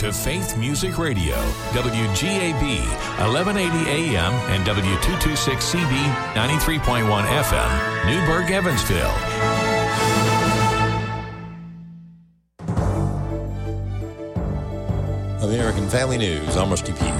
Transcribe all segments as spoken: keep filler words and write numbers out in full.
to Faith Music Radio, W G A B, eleven eighty A M and W two twenty-six C B, ninety-three point one F M, Newburgh, Evansville. American Family News, I'm Rusty Pugh.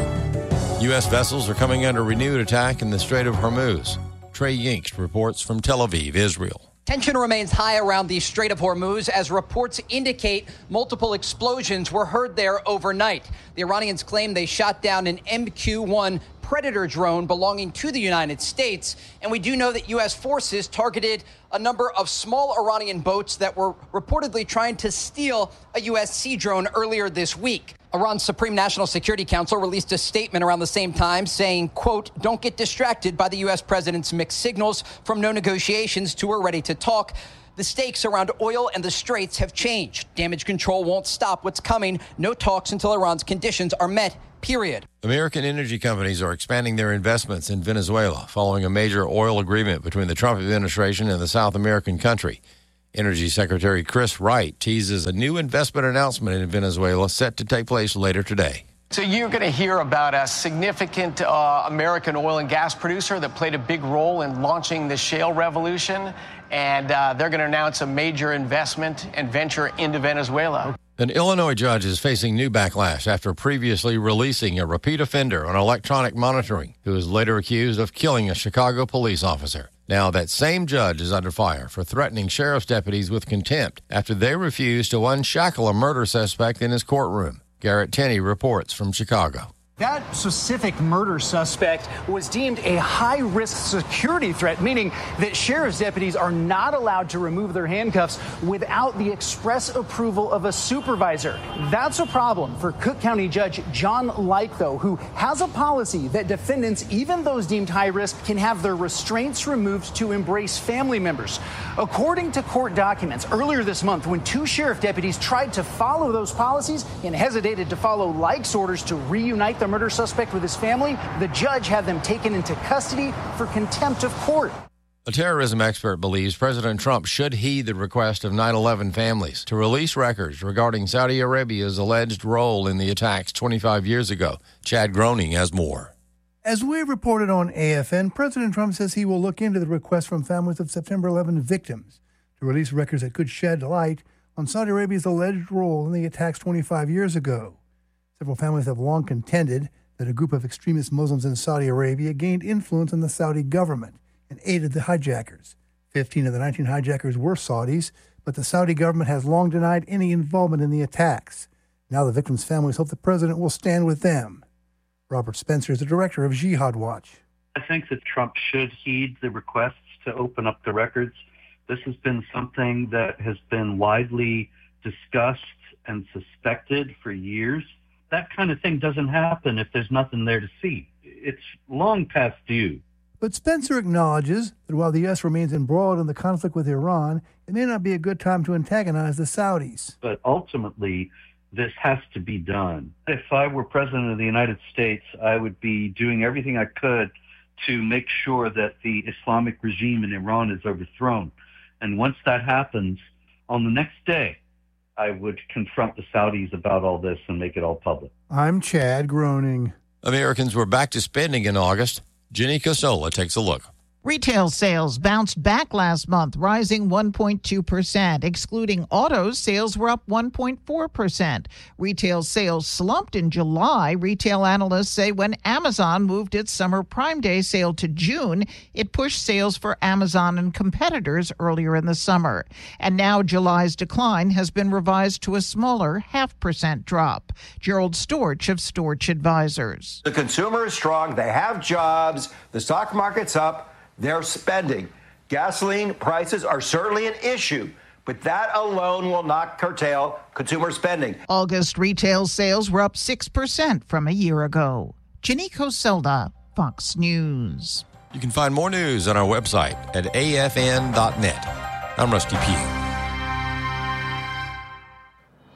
U S vessels are coming under renewed attack in the Strait of Hormuz. Trey Yingst reports from Tel Aviv, Israel. Tension remains high around the Strait of Hormuz as reports indicate multiple explosions were heard there overnight. The Iranians claim they shot down an M Q one Predator drone belonging to the United States. And we do know that U S forces targeted a number of small Iranian boats that were reportedly trying to steal a U S Sea drone earlier this week. Iran's Supreme National Security Council released a statement around the same time saying, quote, don't get distracted by the U S president's mixed signals from no negotiations to we're ready to talk. The stakes around oil and the straits have changed. Damage control won't stop what's coming. No talks until Iran's conditions are met, period. American energy companies are expanding their investments in Venezuela following a major oil agreement between the Trump administration and the South American country. Energy Secretary Chris Wright teases a new investment announcement in Venezuela set to take place later today. So you're going to hear about a significant uh, American oil and gas producer that played a big role in launching the shale revolution, and uh, they're going to announce a major investment and venture into Venezuela. An Illinois judge is facing new backlash after previously releasing a repeat offender on electronic monitoring who was later accused of killing a Chicago police officer. Now, that same judge is under fire for threatening sheriff's deputies with contempt after they refused to unshackle a murder suspect in his courtroom. Garrett Tenney reports from Chicago. That specific murder suspect was deemed a high-risk security threat, meaning that sheriff's deputies are not allowed to remove their handcuffs without the express approval of a supervisor. That's a problem for Cook County Judge John Like, though, who has a policy that defendants, even those deemed high risk, can have their restraints removed to embrace family members. According to court documents, earlier this month, when two sheriff deputies tried to follow those policies and hesitated to follow Like's orders to reunite the murder suspect with his family, the judge had them taken into custody for contempt of court. A terrorism expert believes President Trump should heed the request of nine eleven families to release records regarding Saudi Arabia's alleged role in the attacks twenty-five years ago. Chad Groening has more. As we reported on A F N, President Trump says he will look into the request from families of September eleventh victims to release records that could shed light on Saudi Arabia's alleged role in the attacks twenty-five years ago. Several families have long contended that a group of extremist Muslims in Saudi Arabia gained influence in the Saudi government and aided the hijackers. Fifteen of the nineteen hijackers were Saudis, but the Saudi government has long denied any involvement in the attacks. Now the victims' families hope the president will stand with them. Robert Spencer is the director of Jihad Watch. I think that Trump should heed the requests to open up the records. This has been something that has been widely discussed and suspected for years. That kind of thing doesn't happen if there's nothing there to see. It's long past due. But Spencer acknowledges that while the U S remains embroiled in the conflict with Iran, it may not be a good time to antagonize the Saudis. But ultimately, this has to be done. If I were president of the United States, I would be doing everything I could to make sure that the Islamic regime in Iran is overthrown. And once that happens, on the next day, I would confront the Saudis about all this and make it all public. I'm Chad Groening. Americans were back to spending in August. Jenny Cosola takes a look. Retail sales bounced back last month, rising one point two percent. Excluding autos, sales were up one point four percent. Retail sales slumped in July. Retail analysts say when Amazon moved its summer Prime Day sale to June, it pushed sales for Amazon and competitors earlier in the summer. And now July's decline has been revised to a smaller half percent drop. Gerald Storch of Storch Advisors. The consumer is strong. They have jobs. The stock market's up. They're spending. Gasoline prices are certainly an issue, but that alone will not curtail consumer spending. August retail sales were up six percent from a year ago. Jenny Coselda, Fox News. You can find more news on our website at A F N dot net. I'm Rusty Pugh.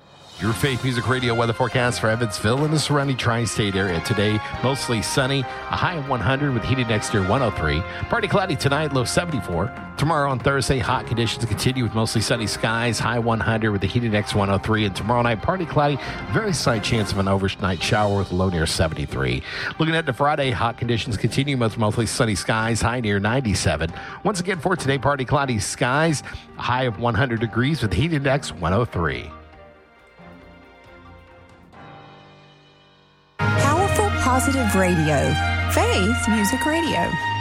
Your Faith Music Radio weather forecast for Evansville and the surrounding tri-state area. Today, mostly sunny, a high of one hundred with heated next year one oh three. Partly cloudy tonight, low seventy-four. Tomorrow on Thursday, hot conditions continue with mostly sunny skies, high one hundred with the heated next one oh three. And tomorrow night, partly cloudy, very slight chance of an overnight shower with a low near seventy-three. Looking at the Friday, hot conditions continue with mostly sunny skies, high near ninety-seven. Once again for today, partly cloudy skies, a high of one hundred degrees with heat index one oh three. Powerful Positive Radio. Faith Music Radio.